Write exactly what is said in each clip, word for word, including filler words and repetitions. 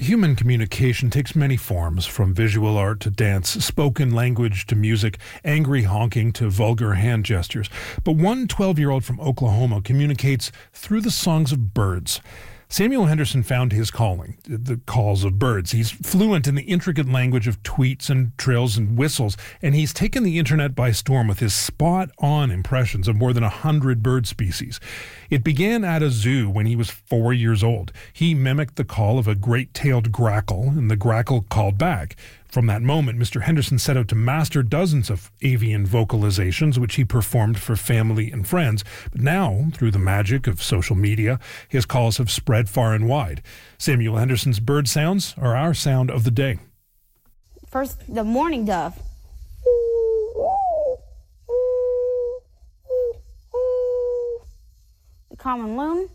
Human communication takes many forms, from visual art to dance, spoken language to music, angry honking to vulgar hand gestures. But one twelve-year-old from Oklahoma communicates through the songs of birds. Samuel Henderson found his calling, the calls of birds. He's fluent in the intricate language of tweets and trills and whistles, and he's taken the internet by storm with his spot-on impressions of more than a hundred bird species. It began at a zoo when he was four years old. He mimicked the call of a great-tailed grackle, and the grackle called back. From that moment, Mister Henderson set out to master dozens of avian vocalizations, which he performed for family and friends. But now, through the magic of social media, his calls have spread far and wide. Samuel Henderson's bird sounds are our sound of the day. First, the mourning dove. The common loon.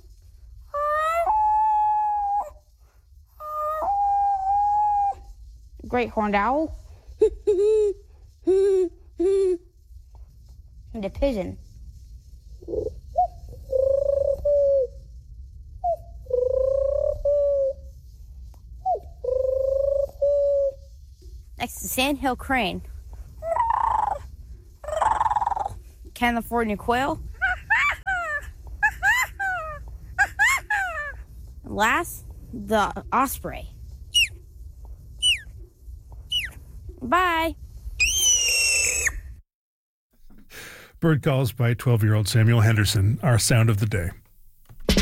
Great horned owl. And a pigeon. Next, the sandhill crane. California quail. And last, the osprey. Bye. Bird calls by twelve-year-old Samuel Henderson, our sound of the day.